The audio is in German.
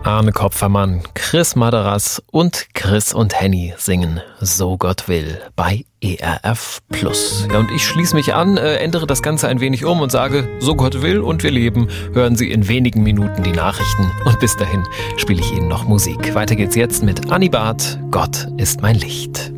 Arne Kopfermann, Chris Madaras und Chris und Henny singen So Gott will bei ERF+. Ja, und ich schließe mich an, ändere das Ganze ein wenig um und sage, so Gott will und wir leben. Hören Sie in wenigen Minuten die Nachrichten und bis dahin spiele ich Ihnen noch Musik. Weiter geht's jetzt mit Annie Barth, Gott ist mein Licht.